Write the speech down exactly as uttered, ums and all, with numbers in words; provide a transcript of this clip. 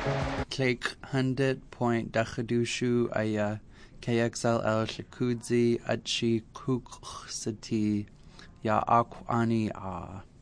Click hundred point dachadushu aya K X L L shikudzi achi kuksati ya akwani a.